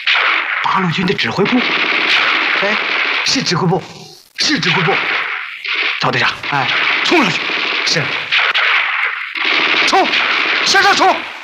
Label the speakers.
Speaker 1: 八路军的指挥部。哎，是指挥部，是指挥部。赵队长，哎，冲上去！是。冲！向上冲！